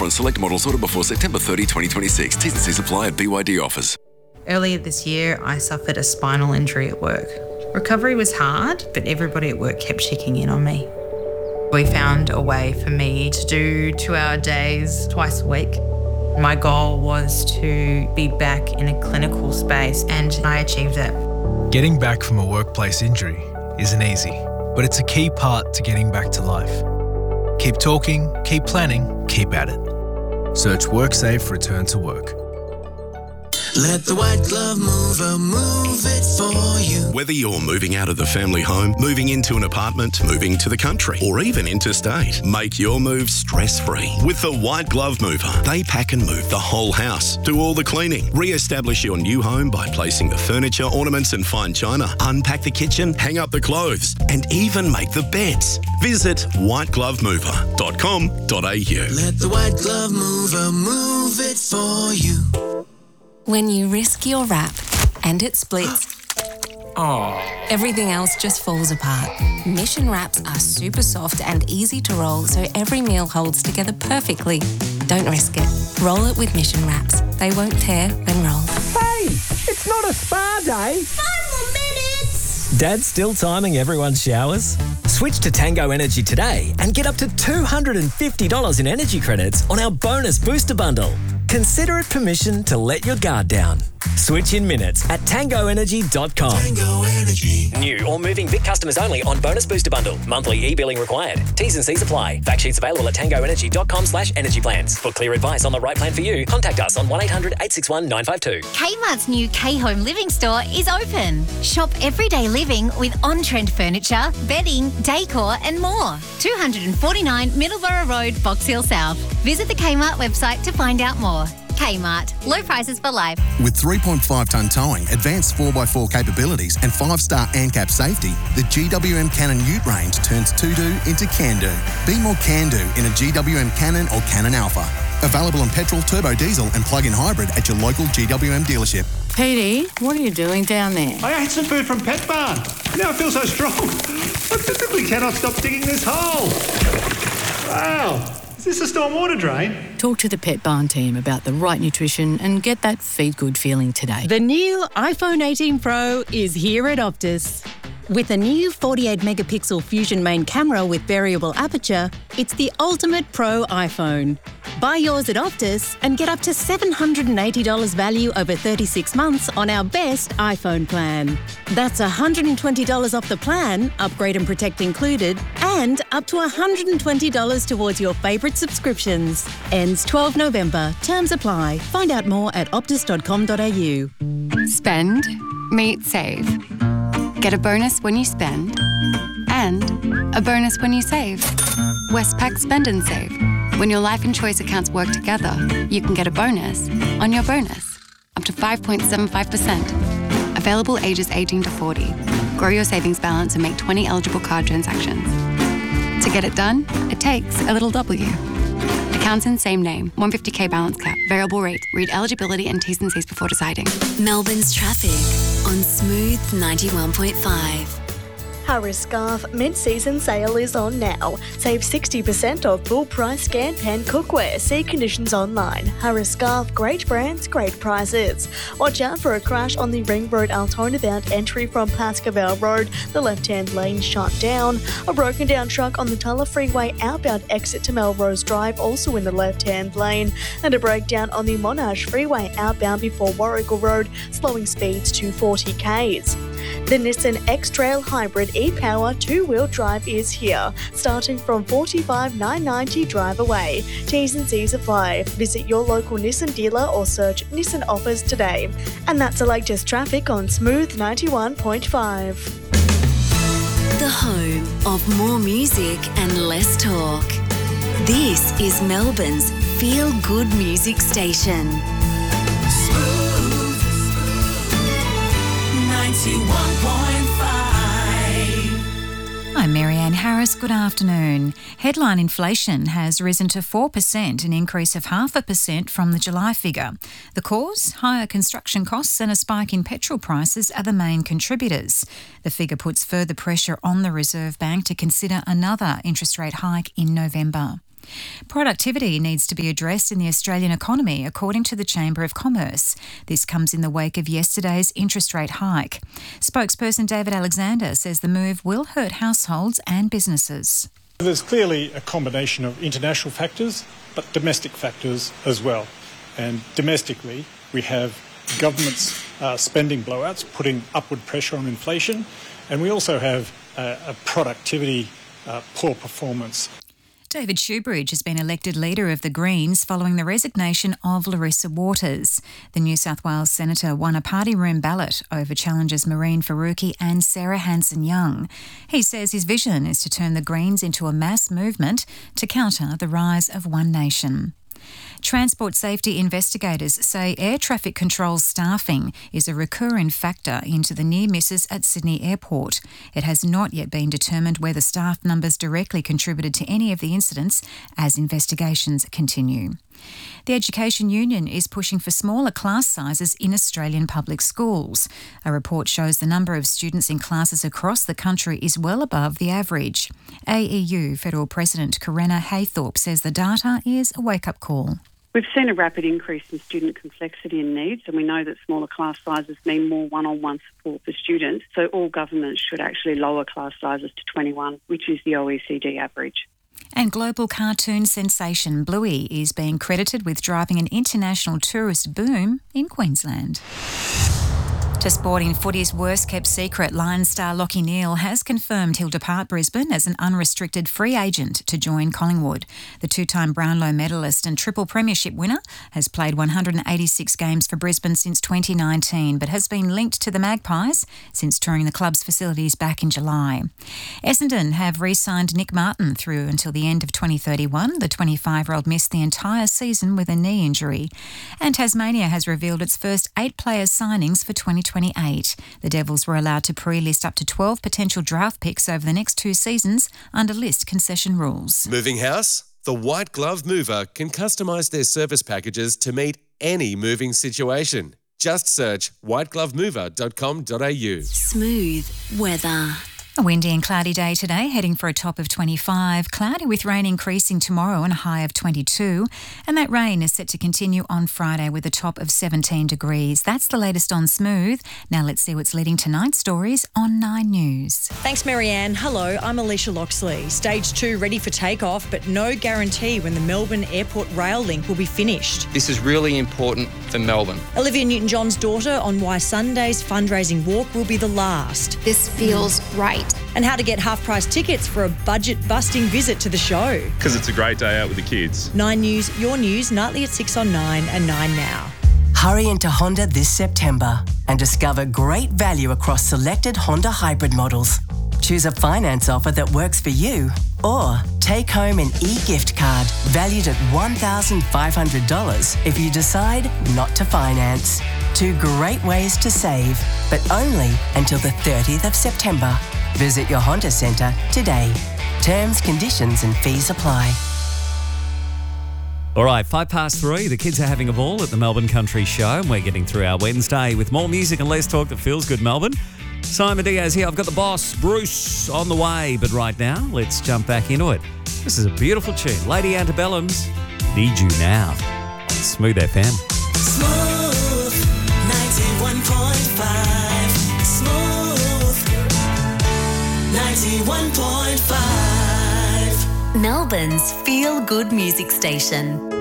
offer on select models. Order before September 30, 2026. T's and C's apply at BYD offers. Earlier this year, I suffered a spinal injury at work. Recovery was hard, but everybody at work kept checking in on me. We found a way for me to do 2-hour days twice a week. My goal was to be back in a clinical space, and I achieved that. Getting back from a workplace injury isn't easy, but it's a key part to getting back to life. Keep talking, keep planning, keep at it. Search WorkSafe Return to Work. Let the White Glove Mover move it for you. Whether you're moving out of the family home, moving into an apartment, moving to the country, or even interstate, make your move stress-free with the White Glove Mover. They pack and move the whole house, do all the cleaning, re-establish your new home by placing the furniture, ornaments and fine china, unpack the kitchen, hang up the clothes, and even make the beds. Visit whiteglovemover.com.au. Let the White Glove Mover move it for you. When you risk your wrap and it splits, everything else just falls apart. Mission wraps are super soft and easy to roll, so every meal holds together perfectly. Don't risk it. Roll it with Mission wraps. They won't tear when rolled. Hey, it's not a spa day. 5 more minutes. Dad's still timing everyone's showers? Switch to Tango Energy today and get up to $250 in energy credits on our bonus booster bundle. Consider it permission to let your guard down. Switch in minutes at tangoenergy.com. Tango Energy. New or moving Vic customers only on bonus booster bundle. Monthly e-billing required. T's and C's apply. Fact sheets available at tangoenergy.com/energy plans. For clear advice on the right plan for you, contact us on 1-800-861-952. Kmart's new K-Home Living Store is open. Shop everyday living with on-trend furniture, bedding, decor and more. 249 Middleborough Road, Box Hill South. Visit the Kmart website to find out more. Kmart. Low prices for life. With 3.5-tonne towing, advanced 4x4 capabilities and 5-star ANCAP safety, the GWM Cannon Ute range turns to-do into can-do. Be more can-do in a GWM Cannon or Cannon Alpha. Available on petrol, turbo diesel and plug-in hybrid at your local GWM dealership. Petey, what are you doing down there? I ate some food from Pet Barn. Now I feel so strong. I physically cannot stop digging this hole. Wow. Is this a storm water drain? Talk to the Pet Barn team about the right nutrition and get that feed good feeling today. The new iPhone 18 Pro is here at Optus. With a new 48-megapixel Fusion main camera with variable aperture, it's the ultimate pro iPhone. Buy yours at Optus and get up to $780 value over 36 months on our best iPhone plan. That's $120 off the plan, upgrade and protect included, and up to $120 towards your favourite subscriptions. Ends 12 November. Terms apply. Find out more at optus.com.au. Spend, meet, save. Get a bonus when you spend and a bonus when you save. Westpac Spend and Save. When your life and choice accounts work together, you can get a bonus on your bonus, up to 5.75%. Available ages 18 to 40. Grow your savings balance and make 20 eligible card transactions. To get it done, it takes a little W. Accounts in same name. 150k balance cap. Variable rate. Read eligibility and T's and C's before deciding. Melbourne's traffic on Smooth 91.5. Harris Scarf mid-season sale is on now. Save 60% off full-price scan pan cookware. See conditions online. Harris Scarf, great brands, great prices. Watch out for a crash on the Ring Road Altona-bound entry from Pascoe Road. The left-hand lane shut down. A broken-down truck on the Tulla Freeway outbound exit to Melrose Drive, also in the left-hand lane. And a breakdown on the Monash Freeway outbound before Warrigal Road, slowing speeds to 40 k's. The Nissan X-Trail Hybrid e-Power 2-wheel drive is here, starting from $45,990 drive away. T's and C's apply. Visit your local Nissan dealer or search Nissan offers today. And that's the latest traffic on Smooth 91.5. The home of more music and less talk. This is Melbourne's feel-good music station. Smooth 91.5. I'm Marianne Harris. Good afternoon. Headline inflation has risen to 4%, an increase of 0.5% from the July figure. The cause? Higher construction costs and a spike in petrol prices are the main contributors. The figure puts further pressure on the Reserve Bank to consider another interest rate hike in November. Productivity needs to be addressed in the Australian economy, according to the Chamber of Commerce. This comes in the wake of yesterday's interest rate hike. Spokesperson David Alexander says the move will hurt households and businesses. There's clearly a combination of international factors, but domestic factors as well. And domestically, we have government's spending blowouts putting upward pressure on inflation, and we also have a productivity poor performance. David Shoebridge has been elected leader of the Greens following the resignation of Larissa Waters. The New South Wales senator won a party room ballot over challengers Maureen Faruqi and Sarah Hanson-Young. He says his vision is to turn the Greens into a mass movement to counter the rise of One Nation. Transport safety investigators say air traffic control staffing is a recurring factor into the near misses at Sydney Airport. It has not yet been determined whether staff numbers directly contributed to any of the incidents as investigations continue. The Education Union is pushing for smaller class sizes in Australian public schools. A report shows the number of students in classes across the country is well above the average. AEU Federal President Corinna Haythorpe says the data is a wake-up call. We've seen a rapid increase in student complexity and needs, and we know that smaller class sizes mean more one-on-one support for students. So all governments should actually lower class sizes to 21, which is the OECD average. And global cartoon sensation Bluey is being credited with driving an international tourist boom in Queensland. To sporting footy's worst-kept secret, Lions star Lachie Neale has confirmed he'll depart Brisbane as an unrestricted free agent to join Collingwood. The two-time Brownlow medalist and triple premiership winner has played 186 games for Brisbane since 2019, but has been linked to the Magpies since touring the club's facilities back in July. Essendon have re-signed Nick Martin through until the end of 2031. The 25-year-old missed the entire season with a knee injury. And Tasmania has revealed its first 8-player signings for 2028. The Devils were allowed to pre-list up to 12 potential draft picks over the next 2 seasons under list concession rules. Moving house? The White Glove Mover can customise their service packages to meet any moving situation. Just search whiteglovemover.com.au. Smooth weather. A windy and cloudy day today, heading for a top of 25. Cloudy with rain increasing tomorrow and a high of 22. And that rain is set to continue on Friday with a top of 17 degrees. That's the latest on Smooth. Now let's see what's leading tonight's stories on 9 News. Thanks, Marianne. Hello, I'm Alicia Loxley. Stage 2 ready for takeoff, but no guarantee when the Melbourne Airport rail link will be finished. This is really important for Melbourne. Olivia Newton-John's daughter on why Sunday's fundraising walk will be the last. This feels right. And how to get half-price tickets for a budget-busting visit to the show. Because it's a great day out with the kids. 9 News, your news, nightly at 6 on 9 and 9 now. Hurry into Honda this September and discover great value across selected Honda hybrid models. Choose a finance offer that works for you, or take home an e-gift card valued at $1,500 if you decide not to finance. 2 great ways to save, but only until the 30th of September. Visit your Honda Centre today. Terms, conditions and fees apply. All right, 3:05. The kids are having a ball at the Melbourne Country Show, and we're getting through our Wednesday with more music and less talk that feels good, Melbourne. Simon Diaz here. I've got the boss, Bruce, on the way. But right now, let's jump back into it. This is a beautiful tune. Lady Antebellum's Need You Now on Smooth FM. Smooth 91.5. Smooth 91.5. Melbourne's feel-good music station.